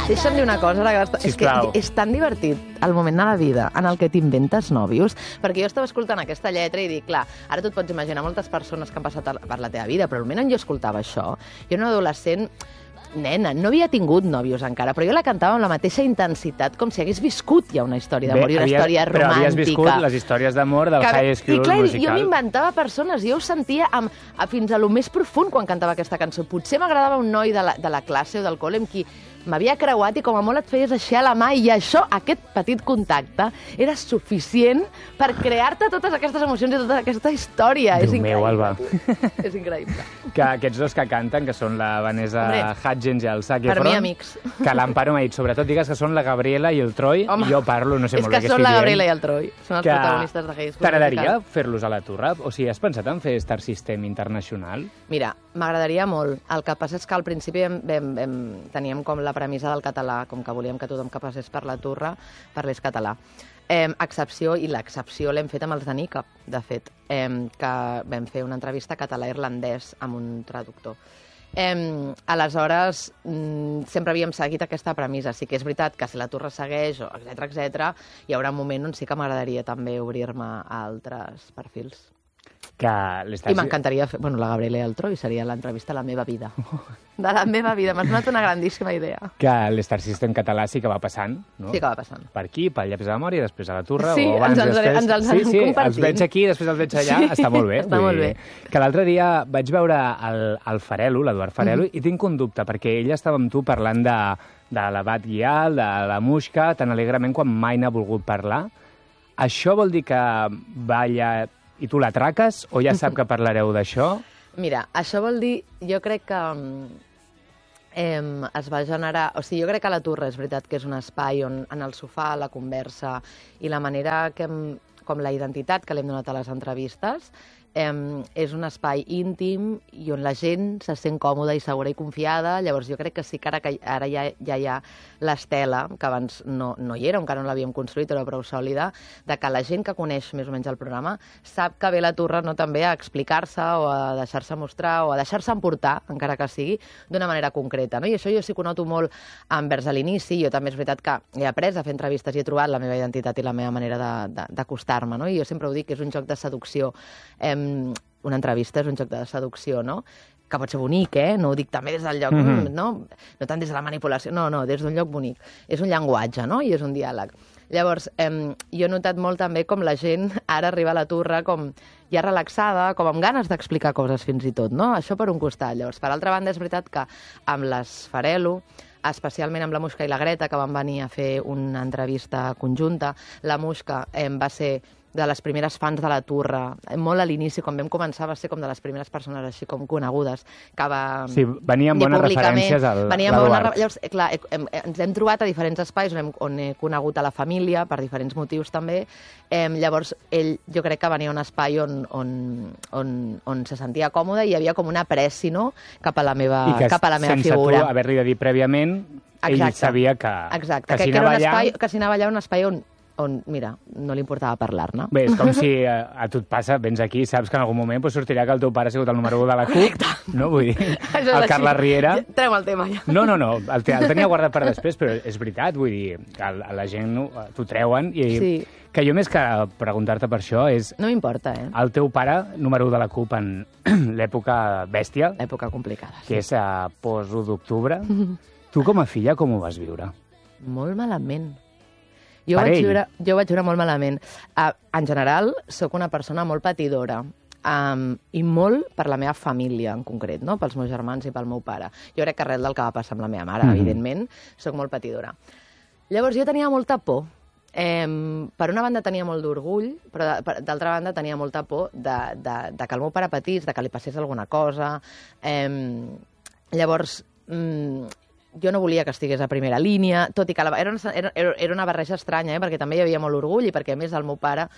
Deixa'm dir una cosa, és que és tan divertit el moment de la vida en el que t'inventes nòvios, perquè jo estava escoltant aquesta lletra i dic, clar, ara tu et pots imaginar moltes persones que han passat per la teva vida, però almenys jo escoltava això. Jo era una adolescent, nena, no havia tingut nòvios encara, però jo la cantava amb la mateixa intensitat com si hagués viscut ja una història d'amor i una història romàntica. Però havies viscut les històries d'amor del High School Musical. I jo m'inventava persones, jo ho sentia fins a lo més profund quan cantava aquesta cançó. Potser m'agradava un noi de la classe o del col·le amb qui m'havia creuat i com a molt et feies així a la mà i això, aquest petit contacte, era suficient per crear-te totes aquestes emocions i tota aquesta història. Déu meu, Alba. És increïble. Que aquests dos que canten, que són la Vanessa Hudgens i el Zac Efron... Per mi, amics. Que l'Amparo m'ha dit, sobretot digues que són la Gabriela i el Troy, i jo parlo, no sé molt bé què estic dient. És que són la Gabriela i el Troy, són els protagonistes de High School Musical. T'agradaria fer-los a la turra? O sigui, has pensat en fer Star System internacional? Mira, m'agradaria molt. El que passa és que al principi teníem com la premissa del català, com que volíem que tothom que passés per la turra parlés català. Excepció, i l'excepció l'hem fet amb els de Nica, de fet, que vam fer una entrevista català-irlandès amb un traductor. Aleshores, sempre havíem seguit aquesta premissa. Sí que és veritat que si la turra segueix, etc, hi haurà un moment on sí que m'agradaria també obrir-me a altres perfils. I m'encantaria fer... Bueno, la Gabriela i el Troy seria l'entrevista de la meva vida. De la meva vida. M'has donat una grandíssima idea. Que l'Star System català sí que va passant, no? Sí que va passant. Per aquí, pel Llaps de Memòria, després a la turra, sí, o abans després... ens els anem compartint. Els veig aquí, després els veig allà, està molt bé. Està molt bé. Que l'altre dia vaig veure el Farelo, l'Eduard Farelo, i tinc un dubte, perquè ell estava amb tu parlant de l'abat Guial, de la Muixca, tan alegrement quan mai n'ha volgut parlar. Això vol dir que balla i tu l'atraques, o ja sap que parlareu d'això? Mira, això vol dir... Jo crec que es va generar... O sigui, jo crec que la turra és veritat que és un espai on en el sofà, la conversa i la manera que... com la identitat que li hem donat a les entrevistes, és un espai íntim i on la gent se sent còmoda i segura i confiada. Llavors jo crec que sí que ara ja hi ha l'estela, que abans no hi era, encara no l'havíem construït, era prou sòlida, de que la gent que coneix més o menys el programa sap que ve la turra no també a explicar-se o a deixar-se mostrar o a deixar-se emportar, encara que sigui, d'una manera concreta. No? I això jo sí que ho noto molt envers a l'inici. Jo també és veritat que he après a fer entrevistes i he trobat la meva identitat i la meva manera d'acostar-me. No? I jo sempre ho dic, que és un joc de seducció. Una entrevista és un joc de seducció, no? Que pot ser bonic, no ho dic també des del lloc, no tant des de la manipulació, no, des d'un lloc bonic. És un llenguatge, no? I és un diàleg. Llavors, jo he notat molt també com la gent ara arriba a la turra com ja relaxada, com amb ganes d'explicar coses fins i tot, no? Això per un costat. Llavors, per altra banda, és veritat que amb les Farelo, especialment amb la Muixca i la Greta, que van venir a fer una entrevista conjunta, la Muixca va ser de les primeres fans de la turra. Molt a l'inici, quan vam començar, va ser com de les primeres persones així com conegudes, que va... Sí, venia amb bones referències a l'Eduard. Llavors, clar, ens hem trobat a diferents espais on he conegut a la família, per diferents motius també. Llavors, ell jo crec que venia a un espai on se sentia còmode i hi havia com una pressi, no?, cap a la meva figura. I que sense tu haver-li de dir prèviament, ell sabia que si anava allà... Que si anava allà un espai on, mira, no li importava parlar-ne. Bé, és com si a tu et passa, vens aquí, saps que en algun moment sortirà que el teu pare ha sigut el número 1 de la CUP, no? Vull dir, el Carles Riera... Treu el tema, ja. No, el tenia guardat per després, però és veritat, vull dir, que la gent t'ho treuen i... Sí. Que jo més que preguntar-te per això és... No m'importa, El teu pare, número 1 de la CUP en l'època bèstia... L'època complicada, sí. Que és a post-1 d'octubre. Tu com a filla com ho vas viure? Molt malament. Jo vaig viure molt malament. En general, sóc una persona molt patidora. I molt per la meva família, en concret, no? Pels meus germans i pel meu pare. Jo crec que arrel del que va passar amb la meva mare, evidentment, sóc molt patidora. Llavors, jo tenia molta por. Per una banda tenia molt d'orgull, però d'altra banda tenia molta por de que el meu pare patís, de que li passés alguna cosa. Llavors, jo no volia que estigués a primera línia, tot i que era una barreja estranya, perquè també hi havia molt orgull i perquè, a més, el meu pare,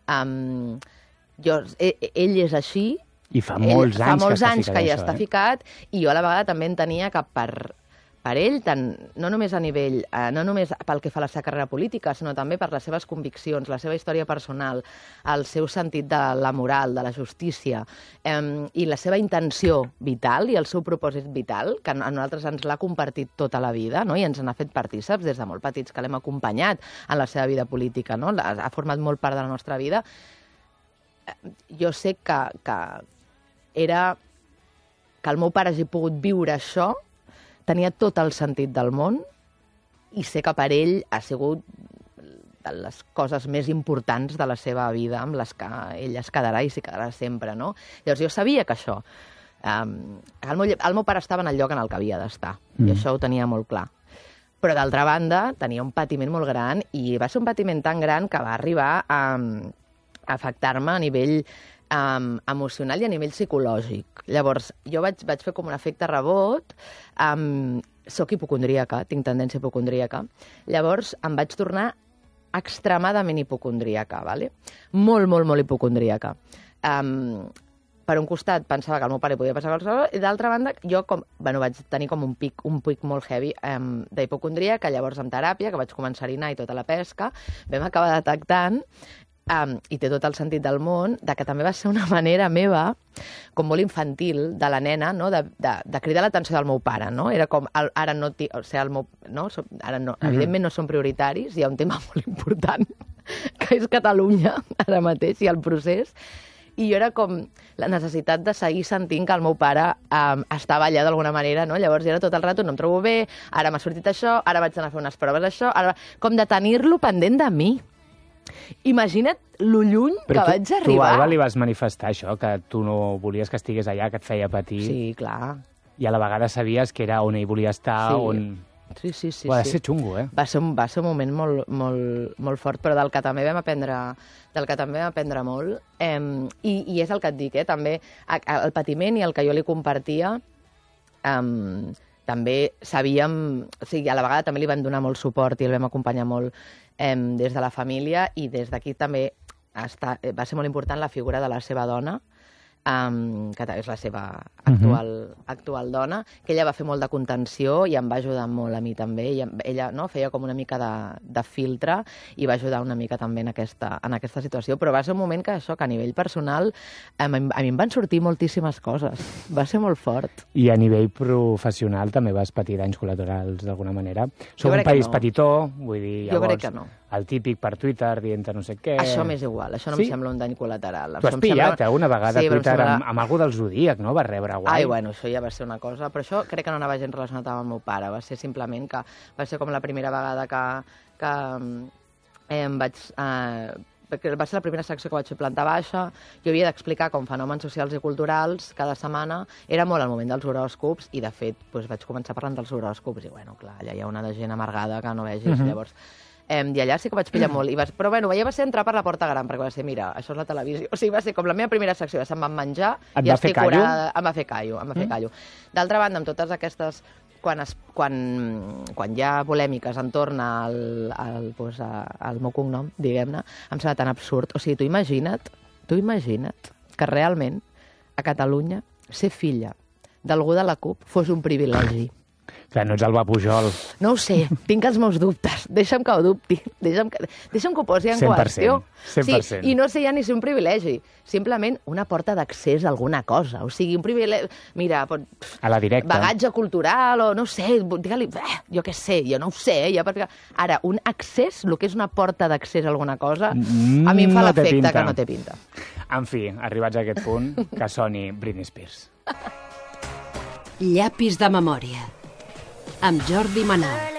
ell és així. I fa molts anys que hi està ficat, i jo a la vegada també entenia que per ell, no només a nivell, no només pel que fa a la seva carrera política, sinó també per les seves conviccions, la seva història personal, el seu sentit de la moral, de la justícia, i la seva intenció vital i el seu propòsit vital, que a nosaltres ens l'ha compartit tota la vida, no? I ens n'ha fet partíceps des de molt petits, que l'hem acompanyat en la seva vida política, no? Ha format molt part de la nostra vida. Jo sé que el meu pare hagi pogut viure això, tenia tot el sentit del món i sé que per ell ha sigut de les coses més importants de la seva vida amb les que ell es quedarà i s'hi quedarà sempre, no? Llavors jo sabia que això... el meu pare estava en el lloc en el que havia d'estar i això ho tenia molt clar. Però d'altra banda tenia un patiment molt gran i va ser un patiment tan gran que va arribar a afectar-me a nivell emocional i a nivell psicològic. Llavors, jo vaig fer com un efecte rebot, soc hipocondríaca, tinc tendència hipocondríaca, llavors em vaig tornar extremadament hipocondríaca, ¿vale? Molt, molt, molt hipocondríaca. Per un costat pensava que al meu pare podia passar qualsevol cosa, i d'altra banda jo vaig tenir com un pic molt heavy d'hipocondríaca, llavors amb teràpia, que vaig començar a anar i tota la pesca, vam acabar detectant i té tot el sentit del món, de que també va ser una manera meva, com molt infantil, de la nena, no? de cridar l'atenció del meu pare. No? Era com, ara no, evidentment no són prioritaris, hi ha un tema molt important, que és Catalunya, ara mateix, i el procés, i jo era com la necessitat de seguir sentint que el meu pare estava allà d'alguna manera, no? Llavors jo era tot el rato, no em trobo bé, ara m'ha sortit això, ara vaig anar a fer unes proves d'això, com de tenir-lo pendent de mi. Imagina't lo lluny que vaig arribar. Tu, Alba, li vas manifestar això, que tu no volies que estigués allà, que et feia patir. Sí, clar. I a la vegada sabies que era on ell volia estar, sí. on... Sí. Va ser xungo, eh? Va ser un moment molt fort, però del que també vam aprendre molt. I és el que et dic, també el patiment i el que jo li compartia, també sabíem... O sigui, a la vegada també li van donar molt suport i el vam acompanyar molt des de la família, i des d'aquí també va ser molt important la figura de la seva dona, que és la seva actual dona, que ella va fer molt de contenció i em va ajudar molt a mi també. Ella feia com una mica de filtre i va ajudar una mica també en aquesta situació. Però va ser un moment que a nivell personal a mi em van sortir moltíssimes coses. Va ser molt fort. I a nivell professional també vas patir danys col·laterals d'alguna manera? Som un país petitó, vull dir, llavors... Jo crec que no. El típic per Twitter dient no sé què... Això m'és igual, això no em sembla un dany col·lateral. Tu has pillat una vegada a Twitter amb algú del Zodíac, no? Va rebre guai. Ai, bueno, això ja va ser una cosa... Però això crec que no anava gens relacionat amb el meu pare. Va ser simplement que va ser com la primera vegada que vaig... va ser la primera secció que vaig fer planta baixa. Jo havia d'explicar com fenòmens socials i culturals cada setmana. Era molt el moment dels horòscops i, de fet, vaig començar parlant dels horòscops i, bueno, clar, allà hi ha una de gent amargada que no vegis. Llavors... I allà sí que vaig pillar molt. Però bueno, ja va ser entrar per la porta gran, perquè va ser, mira, això és la televisió. O sigui, va ser com la meva primera secció, ja se'm van menjar. Et va fer callo? Em va fer callo. D'altra banda, amb totes aquestes... Quan hi ha polèmiques entorn al meu cognom, diguem-ne, em sembla tan absurd. O sigui, tu imagina't que realment a Catalunya ser filla d'algú de la CUP fos un privilegi. Clar, no ets Alba Pujol. No ho sé, tinc els meus dubtes. Deixa'm que ho dubti. Deixa'm que ho posi en qüestió. 100%. Sí, i no sé ja ni ser un privilegi. Simplement una porta d'accés a alguna cosa. O sigui, un privilegi... Mira, a la directa. Bagatge cultural o no sé, digue-li... jo què sé, jo no ho sé. Ara, un accés, el que és una porta d'accés a alguna cosa, a mi em fa l'efecte que no té pinta. En fi, arribats a aquest punt, que soni Britney Spears. Llapis de memòria amb Jordi Manal.